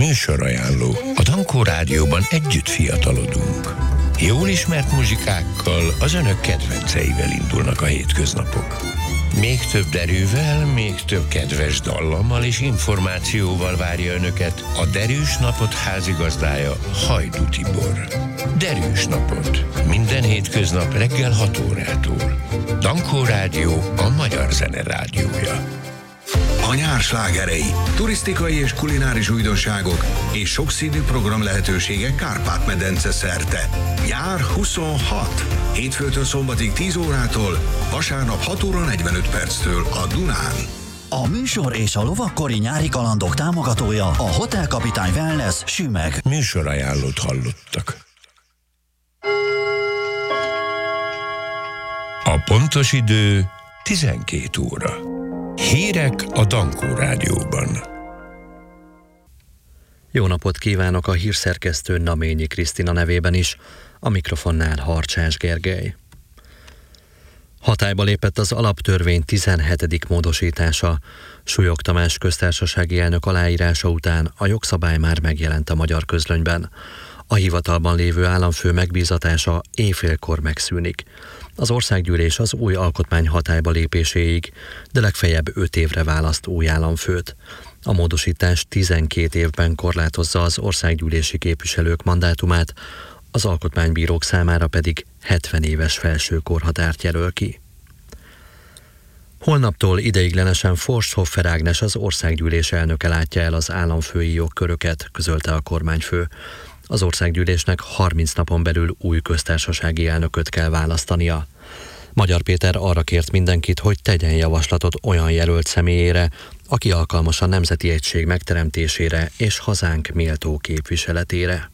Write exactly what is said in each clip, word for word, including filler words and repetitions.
Műsorajánló. A Dankó Rádióban együtt fiatalodunk. Jól ismert muzsikákkal, az önök kedvenceivel indulnak a hétköznapok. Még több derűvel, még több kedves dallammal és információval várja önöket a Derűs Napot házigazdája, Hajdú Tibor. Derűs Napot. Minden hétköznap reggel hat órától. Dankó Rádió, a magyar zene rádiója. A nyár slágerei, turisztikai és kulináris újdonságok és sokszínű program lehetőségek Kárpát-medence szerte. Nyár huszonhat. Hétfőtől szombatig tíz órától, vasárnap hat óra negyvenöt perctől a Dunán. A műsor és a lovakkori nyári kalandok támogatója a Hotel Kapitány Wellness Sümeg. Műsorajánlót hallottak. A pontos idő tizenkét óra. Hírek a Dankó Rádióban. Jó napot kívánok a hírszerkesztő Naményi Krisztina nevében is, a mikrofonnál Harcsás Gergely. Hatályba lépett az alaptörvény tizenhetedik módosítása. Súlyog Tamás köztársasági elnök aláírása után a jogszabály már megjelent a magyar közlönyben. A hivatalban lévő államfő megbízatása éjfélkor megszűnik. Az országgyűlés az új alkotmány hatályba lépéséig, de legfeljebb öt évre választ új államfőt. A módosítás tizenkét évben korlátozza az országgyűlési képviselők mandátumát, az alkotmánybírók számára pedig hetven éves felső korhatárt jelöl ki. Holnaptól ideiglenesen Forsthoffer Ágnes, az országgyűlés elnöke látja el az államfői jogköröket, közölte a kormányfő. Az országgyűlésnek harminc napon belül új köztársasági elnököt kell választania. Magyar Péter arra kért mindenkit, hogy tegyen javaslatot olyan jelölt személyére, aki alkalmas a nemzeti egység megteremtésére és hazánk méltó képviseletére.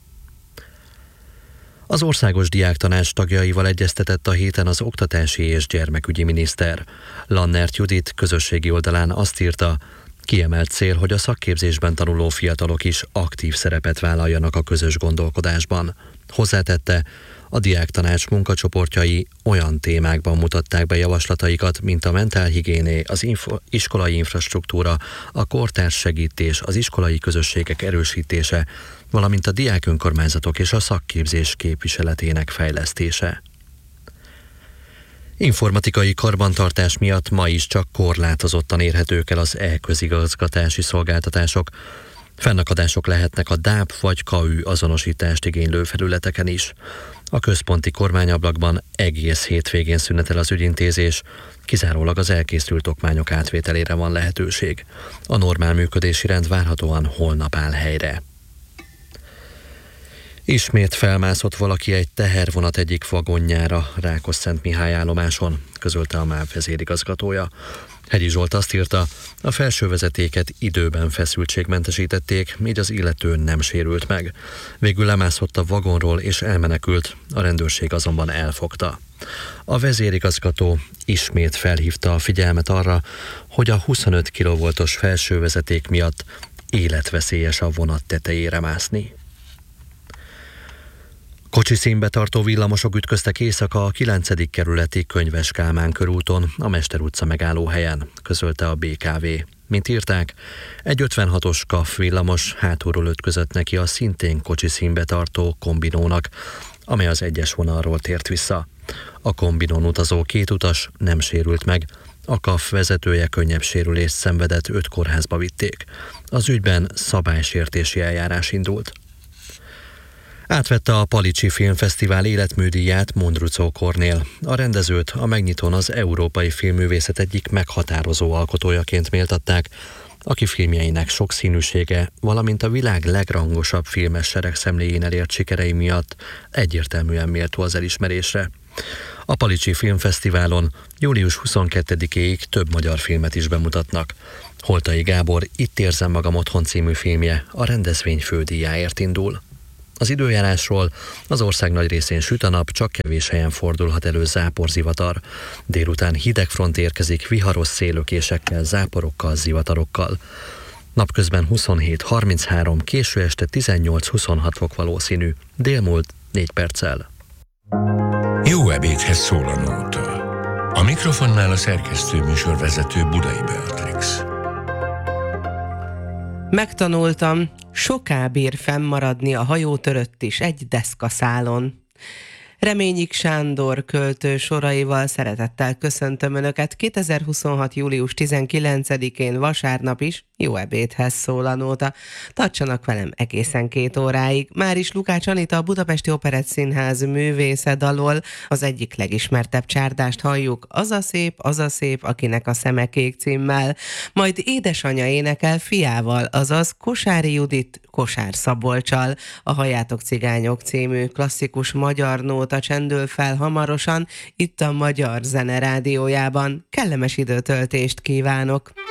Az Országos Diáktanács tagjaival egyeztetett a héten az oktatási és gyermekügyi miniszter. Lannert Judit közösségi oldalán azt írta, kiemelt cél, hogy a szakképzésben tanuló fiatalok is aktív szerepet vállaljanak a közös gondolkodásban. Hozzátette, a diáktanács munkacsoportjai olyan témákban mutatták be javaslataikat, mint a mentálhigiéné, az info- iskolai infrastruktúra, a kortárs segítés, az iskolai közösségek erősítése, valamint a diákönkormányzatok és a szakképzés képviseletének fejlesztése. Informatikai karbantartás miatt ma is csak korlátozottan érhetők el az e-közigazgatási szolgáltatások. Fennakadások lehetnek a dáp vagy ká ü azonosítást igénylő felületeken is. A központi kormányablakban egész hétvégén szünetel az ügyintézés, kizárólag az elkészült okmányok átvételére van lehetőség. A normál működési rend várhatóan holnap áll helyre. Ismét felmászott valaki egy tehervonat egyik vagonjára Rákosszentmihály állomáson, közölte a MÁV vezérigazgatója. Hegyi Zsolt azt írta, a felső vezetéket időben feszültségmentesítették, így az illető nem sérült meg. Végül lemászott a vagonról és elmenekült, a rendőrség azonban elfogta. A vezérigazgató ismét felhívta a figyelmet arra, hogy a huszonöt kilovoltos felső vezeték miatt életveszélyes a vonat tetejére mászni. Kocsiszínbe tartó villamosok ütköztek éjszaka a kilencedik kerületi Könyves Kálmán körúton, a Mester utca megállóhelyen, közölte a bé ká vé. Mint írták, egy ötvenhatos ká á ef villamos hátulról ütközött neki a szintén kocsiszínbe tartó kombinónak, amely az egyes vonalról tért vissza. A kombinón utazó két utas nem sérült meg, a ká á ef vezetője könnyebb sérülést szenvedett, öt kórházba vitték. Az ügyben szabálysértési eljárás indult. Átvette a Palicsi Filmfesztivál életműdíját Mondruczó Kornél. A rendezőt a megnyitón az európai filmművészet egyik meghatározó alkotójaként méltatták, aki filmjeinek sokszínűsége, valamint a világ legrangosabb filmes seregszemléjén elért sikerei miatt egyértelműen méltó az elismerésre. A Palicsi Filmfesztiválon július huszonkettedikéig több magyar filmet is bemutatnak. Holtai Gábor Itt érzem magam otthon című filmje a rendezvény fődíjáért indul. Az időjárásról: az ország nagy részén süt a nap, csak kevés helyen fordulhat elő záporzivatar. Délután hideg front érkezik viharos szélökésekkel, záporokkal, zivatarokkal. Napközben huszonhét harminchárom, késő este tizennyolc huszonhat fok valószínű, délmúlt négy perccel. Jó ebédhez szól a nóta. A mikrofonnál a szerkesztő műsorvezető Budai Beatrix. Megtanultam, Soká bír fennmaradni a hajó törött is egy deszkaszálon. Reményik Sándor költő soraival szeretettel köszöntöm Önöket kétezer-huszonhat. július tizenkilencedikén vasárnap is jó ebédhez szól a nóta. Tartsanak velem egészen két óráig. Máris Lukács Anita, a Budapesti Operettszínház művésze dalol az egyik legismertebb csárdást halljuk, Az a szép, az a szép, akinek a szeme kék címmel. Majd édesanyja énekel fiával, azaz Kosári Judit Kosár Szabolccsal. A Halljátok cigányok című klasszikus magyar nóta csendül fel hamarosan itt a Magyar Zene Rádiójában. Kellemes időtöltést kívánok!